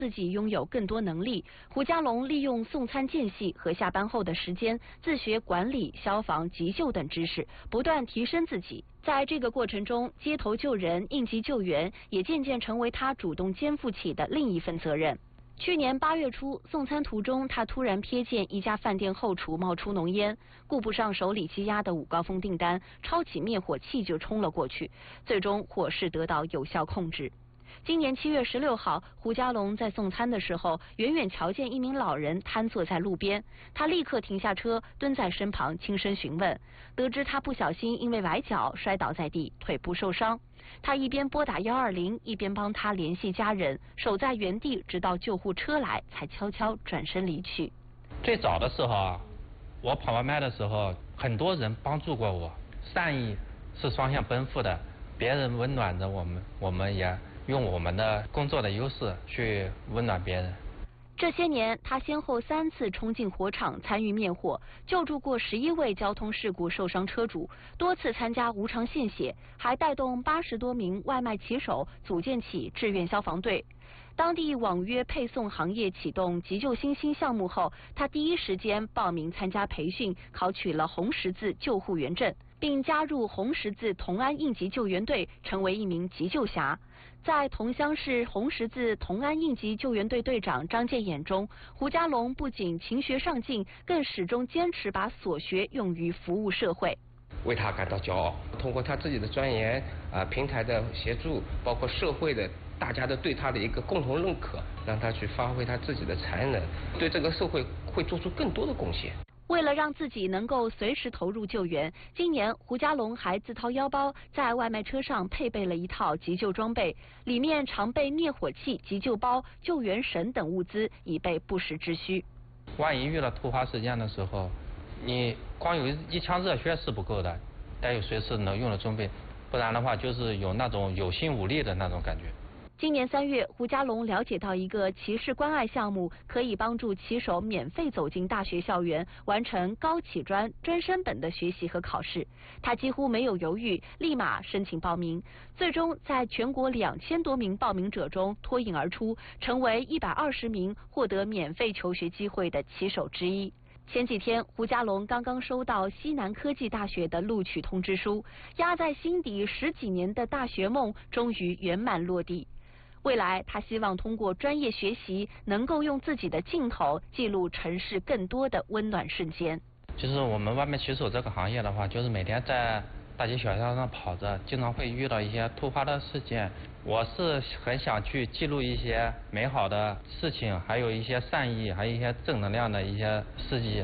自己拥有更多能力，胡家龙利用送餐间隙和下班后的时间，自学管理、消防、急救等知识，不断提升自己。在这个过程中，街头救人、应急救援也渐渐成为他主动肩负起的另一份责任。去年8月初，送餐途中，他突然瞥见一家饭店后厨冒出浓烟，顾不上手里积压的5高峰订单，抄起灭火器就冲了过去，最终火势得到有效控制。今年7月16号，胡家龙在送餐的时候，远远瞧见一名老人瘫坐在路边，他立刻停下车，蹲在身旁轻声询问，得知他不小心因为崴脚摔倒在地，腿部受伤。他一边拨打120，一边帮他联系家人，守在原地直到救护车来，才悄悄转身离去。 最早的时候啊，我跑外卖的时候，很多人帮助过我，善意是双向奔赴的，别人温暖着我们，我们也用我们的工作的优势去温暖别人。 这些年，他先后3次冲进火场参与灭火，救助过11位交通事故受伤车主，多次参加无偿献血，还带动80多名外卖骑手组建起志愿消防队。当地网约配送行业启动急救新兴项目后，他第一时间报名参加培训，考取了红十字救护员证，并加入红十字同安应急救援队，成为一名急救侠。在同乡市红十字同安应急救援队队长张建眼中，胡家龙不仅勤学上进，更始终坚持把所学用于服务社会。 为他感到骄傲，通过他自己的钻研平台的协助，包括社会的大家的对他的一个共同认可，让他去发挥他自己的才能，对这个社会会做出更多的贡献。 为了让自己能够随时投入救援，今年胡家龙还自掏腰包在外卖车上配备了一套急救装备，里面常备灭火器、急救包、救援绳等物资，以备不时之需。 万一遇到突发事件的时候，你光有一腔热血是不够的，得有随时能用的装备，不然的话就是有那种有心无力的那种感觉。 今年3月，胡家龙了解到一个骑士关爱项目，可以帮助骑手免费走进大学校园，完成高启专专升本的学习和考试。他几乎没有犹豫，立马申请报名，最终在全国2000多名报名者中脱颖而出，成为120名获得免费求学机会的骑手之一。前几天，胡家龙刚刚收到西南科技大学的录取通知书，压在心底10几年的大学梦终于圆满落地。未来，他希望通过专业学习，能够用自己的镜头记录城市更多的温暖瞬间。 就是我们外卖骑手这个行业的话，就是每天在大街小巷上跑着，经常会遇到一些突发的事件。我是很想去记录一些美好的事情，还有一些善意，还有一些正能量的一些事迹。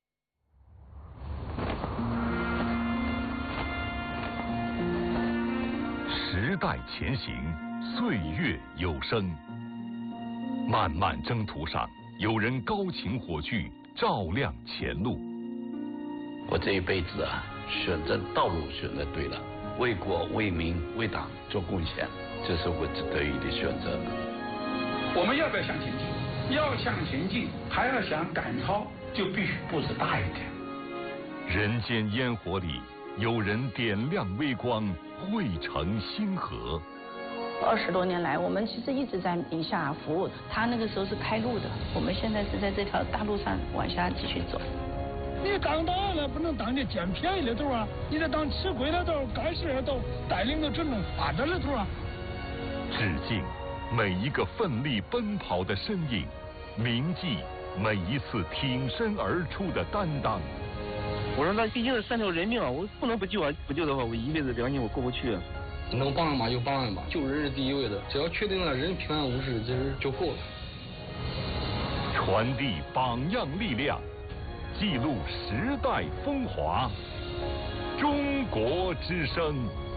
时代前行，岁月有声。漫漫征途上，有人高擎火炬，照亮前路。 我这一辈子啊，选择道路选择对了，为国为民为党做贡献，这是我得以的选择。 我们要不要向前进？要向前进，还要想赶超，就必须步子大一点。 人间烟火里，有人点亮微光，汇成星河。 20多年来，我们其实一直在宁夏服务。他那个时候是开路的，我们现在是在这条大路上往下继续走。 你当导演了，不能当你捡便宜的头啊！你得当吃亏的头、干事的头，带领着整种发展的头啊！ 致敬每一个奋力奔跑的身影，铭记每一次挺身而出的担当。 我说那毕竟是3条人命啊，我不能不救啊！不救的话，我一辈子良心我过不去啊。 能帮嘛就帮吧，救人是第一位的，只要确定了人平安无事，其实就够了。 传递榜样力量，记录时代风华，中国之声。